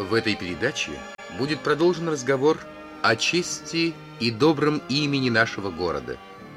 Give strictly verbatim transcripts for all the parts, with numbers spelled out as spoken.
В этой передаче будет продолжен разговор о чести и добром имени нашего города,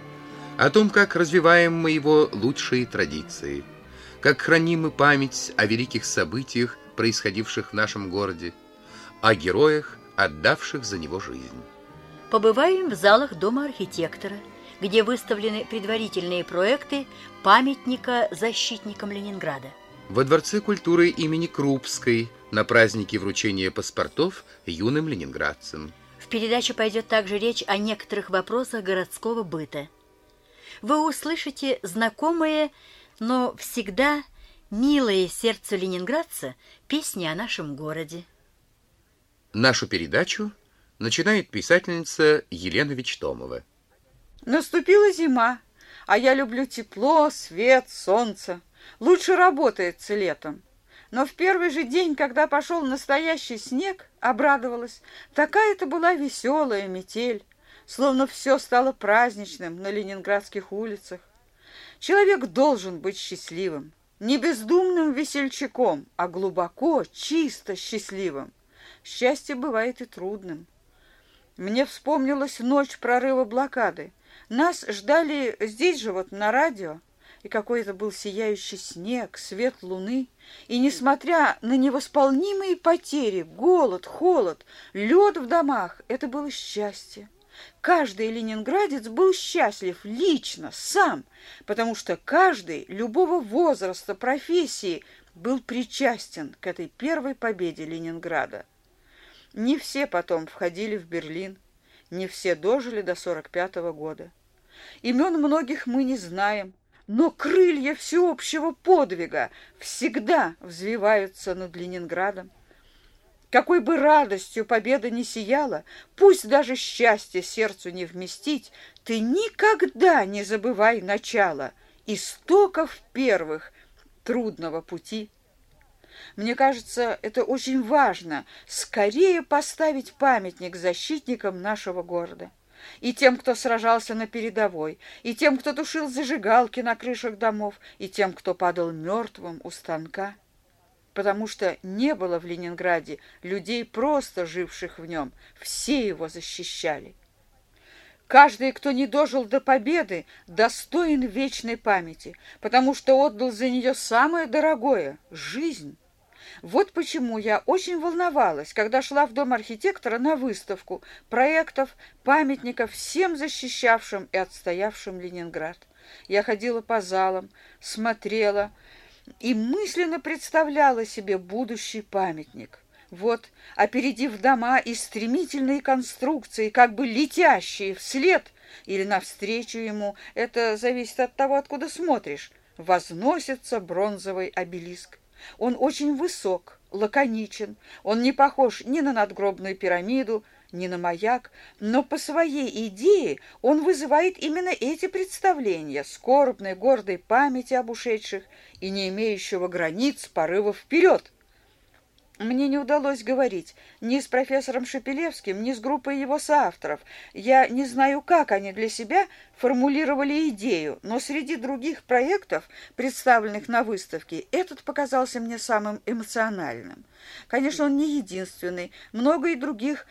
о том, как развиваем мы его лучшие традиции, как храним мы память о великих событиях, происходивших в нашем городе, о героях, отдавших за него жизнь. Побываем в залах Дома архитектора, где выставлены предварительные проекты памятника защитникам Ленинграда. Во Дворце культуры имени Крупской на празднике вручения паспортов юным ленинградцам. В передаче пойдет также речь о некоторых вопросах городского быта. Вы услышите знакомые, но всегда милые сердцу ленинградца песни о нашем городе. Нашу передачу начинает писательница Елена Вичтомова. Наступила зима, а я люблю тепло, свет, солнце. Лучше работается летом. Но в первый же день, когда пошел настоящий снег, обрадовалась. Такая-то была веселая метель, словно все стало праздничным на ленинградских улицах. Человек должен быть счастливым, не бездумным весельчаком, а глубоко, чисто счастливым. Счастье бывает и трудным. Мне вспомнилась ночь прорыва блокады. Нас ждали здесь же, вот на радио, и какой-то был сияющий снег, свет луны. И несмотря на невосполнимые потери, голод, холод, лед в домах, это было счастье. Каждый ленинградец был счастлив лично, сам, потому что каждый любого возраста, профессии был причастен к этой первой победе Ленинграда. Не все потом входили в Берлин, не все дожили до сорок пятого года. Имен многих мы не знаем, но крылья всеобщего подвига всегда взвиваются над Ленинградом. Какой бы радостью победа ни сияла, пусть даже счастье сердцу не вместить, ты никогда не забывай начала, истоков первых трудного пути. Мне кажется, это очень важно — скорее поставить памятник защитникам нашего города. И тем, кто сражался на передовой, и тем, кто тушил зажигалки на крышах домов, и тем, кто падал мертвым у станка. Потому что не было в Ленинграде людей, просто живших в нем, все его защищали. Каждый, кто не дожил до победы, достоин вечной памяти, потому что отдал за нее самое дорогое — жизнь. Вот почему я очень волновалась, когда шла в Дом архитектора на выставку проектов, памятников всем защищавшим и отстоявшим Ленинград. Я ходила по залам, смотрела и мысленно представляла себе будущий памятник. Вот, опередив дома и стремительные конструкции, как бы летящие вслед или навстречу ему, это зависит от того, откуда смотришь, возносится бронзовый обелиск. Он очень высок, лаконичен, он не похож ни на надгробную пирамиду, ни на маяк, но по своей идее он вызывает именно эти представления скорбной, гордой памяти об ушедших и не имеющего границ порыва вперед. Мне не удалось говорить ни с профессором Шепелевским, ни с группой его соавторов. Я не знаю, как они для себя формулировали идею, но среди других проектов, представленных на выставке, этот показался мне самым эмоциональным. Конечно, он не единственный, много и других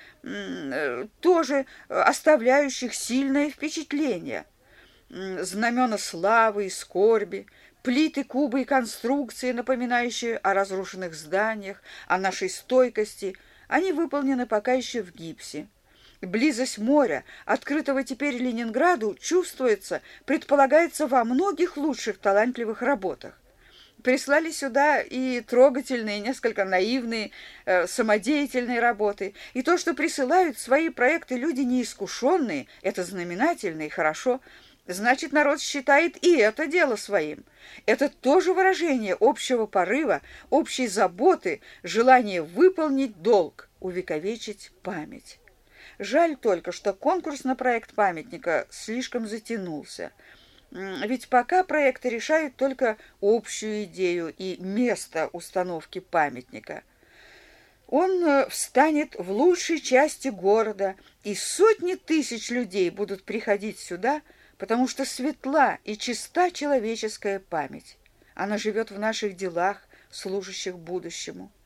тоже оставляющих сильное впечатление. Знамена славы и скорби, плиты, кубы и конструкции, напоминающие о разрушенных зданиях, о нашей стойкости, они выполнены пока еще в гипсе. Близость моря, открытого теперь Ленинграду, чувствуется, предполагается во многих лучших талантливых работах. Прислали сюда и трогательные, несколько наивные, э, самодеятельные работы. И то, что присылают свои проекты люди неискушенные, это знаменательно и хорошо. Значит, народ считает и это дело своим. Это тоже выражение общего порыва, общей заботы, желания выполнить долг, увековечить память. Жаль только, что конкурс на проект памятника слишком затянулся. Ведь пока проекты решают только общую идею и место установки памятника. Он встанет в лучшей части города, и сотни тысяч людей будут приходить сюда, потому что светла и чиста человеческая память. Она живет в наших делах, служащих будущему.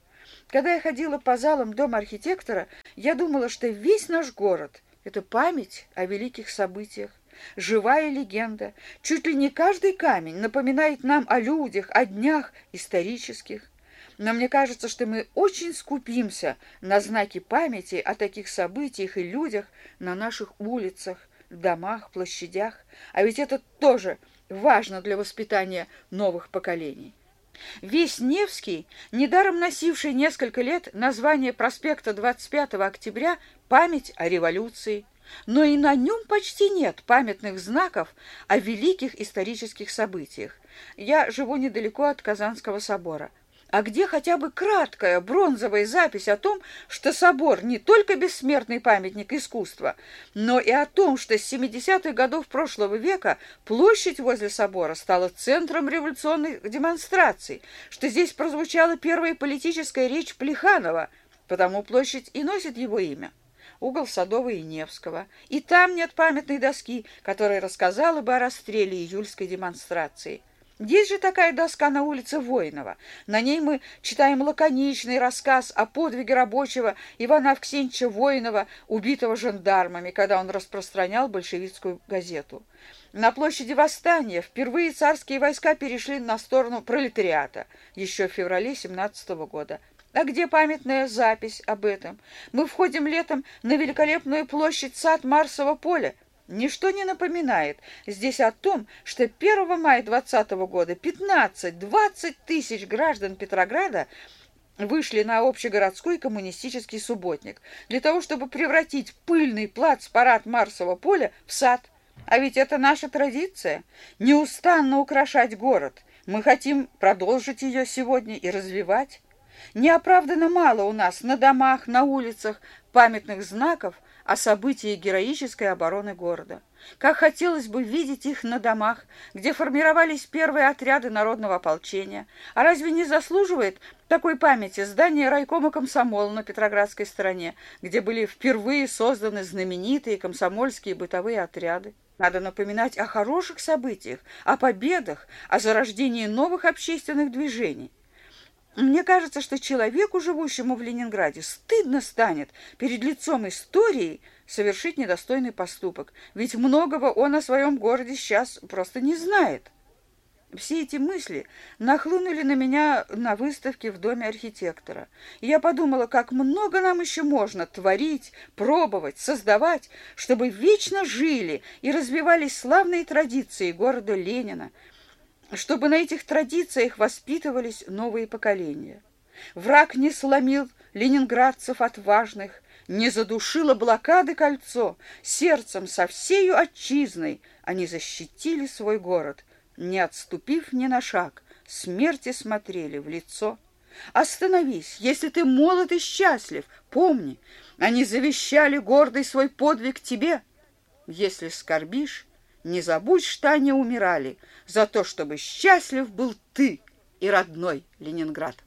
Когда я ходила по залам Дома архитектора, я думала, что весь наш город — это память о великих событиях, живая легенда. Чуть ли не каждый камень напоминает нам о людях, о днях исторических. Но мне кажется, что мы очень скупимся на знаки памяти о таких событиях и людях на наших улицах, домах, площадях. А ведь это тоже важно для воспитания новых поколений. Весь Невский, недаром носивший несколько лет название проспекта двадцать пятого октября, память о революции, но и на нем почти нет памятных знаков о великих исторических событиях. Я живу недалеко от Казанского собора. А где хотя бы краткая бронзовая запись о том, что собор не только бессмертный памятник искусства, но и о том, что с семидесятых годов прошлого века площадь возле собора стала центром революционных демонстраций, что здесь прозвучала первая политическая речь Плеханова, потому площадь и носит его имя. Угол Садового и Невского. И там нет памятной доски, которая рассказала бы о расстреле июльской демонстрации. Есть же такая доска на улице Воинова. На ней мы читаем лаконичный рассказ о подвиге рабочего Ивана Авксентьевича Воинова, убитого жандармами, когда он распространял большевистскую газету. На площади Восстания впервые царские войска перешли на сторону пролетариата еще в феврале семнадцатого года. А где памятная запись об этом? Мы входим летом на великолепную площадь сад Марсового поля. Ничто не напоминает здесь о том, что первого мая двадцатого года пятнадцать-двадцать тысяч граждан Петрограда вышли на общегородской коммунистический субботник для того, чтобы превратить пыльный плацпарад Марсового поля в сад. А ведь это наша традиция — неустанно украшать город. Мы хотим продолжить ее сегодня и развивать. Неоправданно мало у нас на домах, на улицах памятных знаков о событии героической обороны города. Как хотелось бы видеть их на домах, где формировались первые отряды народного ополчения. А разве не заслуживает такой памяти здание райкома комсомола на Петроградской стороне, где были впервые созданы знаменитые комсомольские бытовые отряды? Надо напоминать о хороших событиях, о победах, о зарождении новых общественных движений. Мне кажется, что человеку, живущему в Ленинграде, стыдно станет перед лицом истории совершить недостойный поступок, ведь многого он о своем городе сейчас просто не знает. Все эти мысли нахлынули на меня на выставке в Доме архитектора. И я подумала, как много нам еще можно творить, пробовать, создавать, чтобы вечно жили и развивались славные традиции города Ленина, чтобы на этих традициях воспитывались новые поколения. Враг не сломил ленинградцев отважных, не задушило блокады кольцо, сердцем со всею отчизной они защитили свой город, не отступив ни на шаг, смерти смотрели в лицо. Остановись, если ты молод и счастлив, помни, они завещали гордый свой подвиг тебе. Если скорбишь, не забудь, что они умирали за то, чтобы счастлив был ты и родной Ленинград.